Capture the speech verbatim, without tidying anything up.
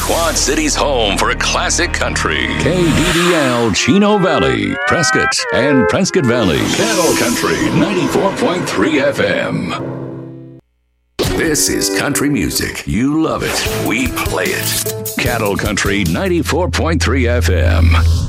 Quad City's home for classic country. K D D L Chino Valley, Prescott, and Prescott Valley. Cattle Country ninety-four point three F M. This is country music. You love it. We play it. Cattle Country ninety-four point three F M.